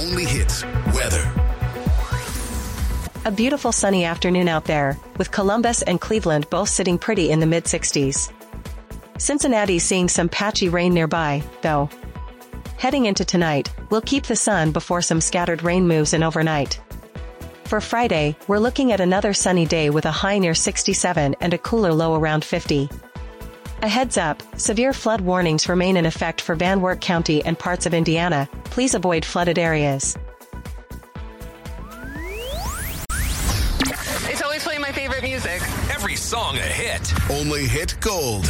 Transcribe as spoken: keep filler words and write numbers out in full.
only hits weather. A beautiful sunny afternoon out there, with Columbus and Cleveland both sitting pretty in the mid sixties. Cincinnati's seeing some patchy rain nearby, though. Heading into tonight, we'll keep the sun before some scattered rain moves in overnight. For Friday, we're looking at another sunny day with a high near sixty-seven and a cooler low around fifty. A heads up, severe flood warnings remain in effect for Van Wert County and parts of Indiana. Please avoid flooded areas. It's always playing my favorite music. Every song a hit. Only hit gold.